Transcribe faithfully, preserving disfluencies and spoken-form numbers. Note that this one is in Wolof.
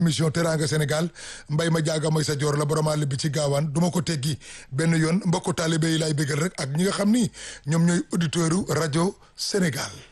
mission Teranga Sénégal mbay ma jaaga mooy sa joor la boromaa bi ci gaawaan du ma ko teggi benn yoon mbokku taalibe yi laay bégal rek ak ñi nga xam ni ñoom ñooy auditeurs rajo Sénégal